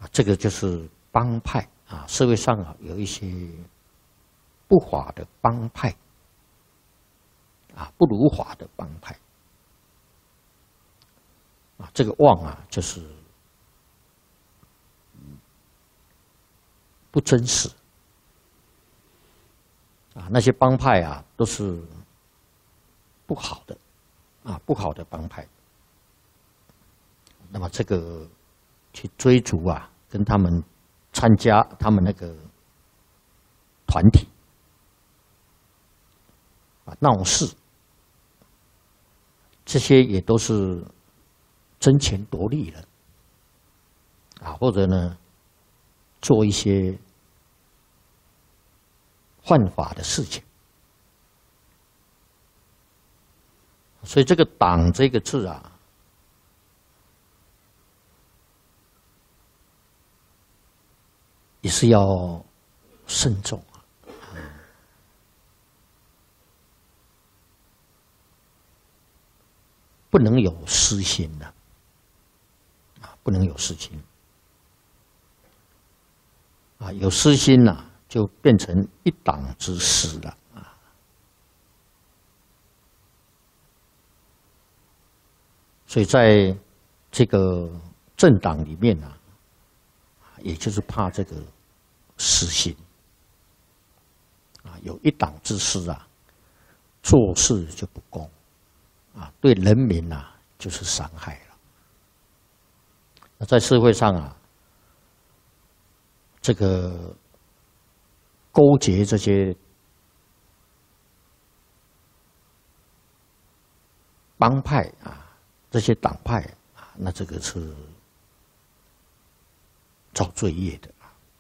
这个就是帮派啊，社会上啊有一些不法的帮派啊，不如法的帮派啊，这个妄啊就是不真实啊，那些帮派啊都是不好的啊，不好的帮派。那么这个去追逐啊，跟他们参加他们那个团体啊闹事，这些也都是争权夺利了啊，或者呢做一些犯法的事情。所以这个“党”这个字啊，也是要慎重啊，不能有私心的啊，不能有私心啊，有私心呐，就变成一党之私了啊。所以在这个政党里面啊，也就是怕这个私心啊，有一党之私啊，做事就不公啊，对人民啊就是伤害了。那在社会上啊，这个勾结这些帮派啊，这些党派啊，那这个是遭罪业的。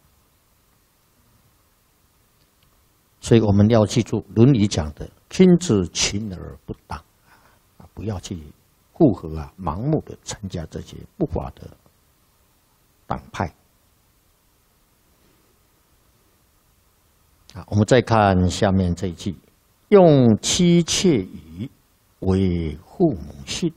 所以我们要记住《论语》讲的“君子勤而不党”啊，不要去附和啊，盲目的参加这些不法的党派。啊，我们再看下面这一句：“用妻妾语为父母信。”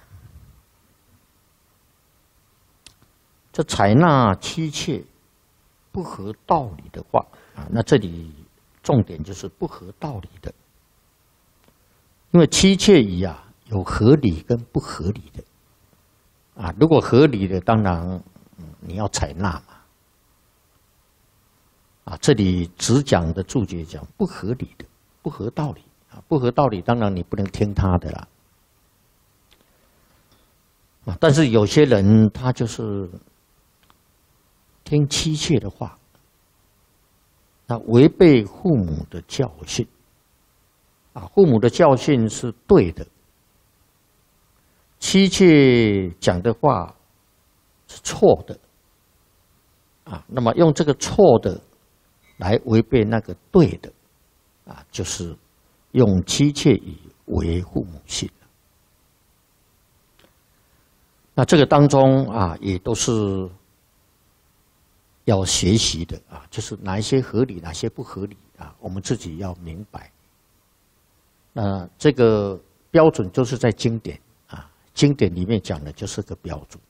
这采纳妻妾不合道理的话啊，那这里重点就是不合道理的，因为妻妾语啊有合理跟不合理的啊。如果合理的，当然你要采纳嘛。啊，这里只讲的注解讲不合理的、不合道理啊，不合道理，当然你不能听他的啦。啊，但是有些人他就是听妻妾的话，那违背父母的教训啊，父母的教训是对的，妻妾讲的话是错的啊，那么用这个错的来违背那个对的啊，就是用妻妾语为父母信。那这个当中啊，也都是要学习的啊，就是哪一些合理，哪些不合理啊，我们自己要明白。那这个标准就是在经典啊，经典里面讲的就是个标准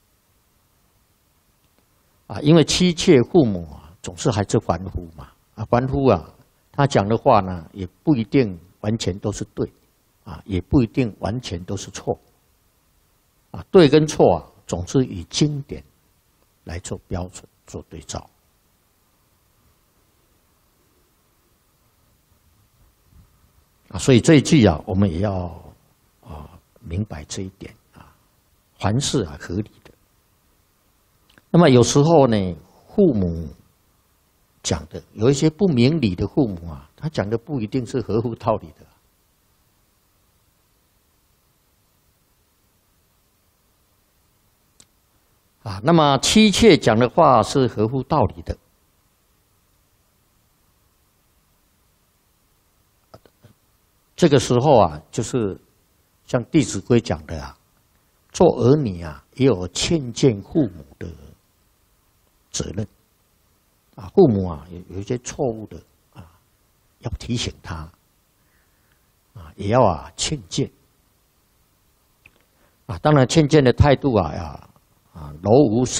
啊，因为妻妾父母啊，总是还是凡夫嘛啊，凡夫啊，他讲的话呢，也不一定完全都是对啊，也不一定完全都是错啊，对跟错啊，总是以经典来做标准。做对照啊，所以这一句啊，我们也要明白这一点啊，凡事啊合理的。那么有时候呢，父母讲的有一些不明理的父母啊，他讲的不一定是合乎道理的啊。那么妻妾讲的话是合乎道理的，这个时候啊，就是像《弟子规》讲的啊，做儿女啊也有劝谏父母的责任啊。父母啊有一些错误的啊，要提醒他啊，也要啊劝谏啊。当然，劝谏的态度啊柔无声。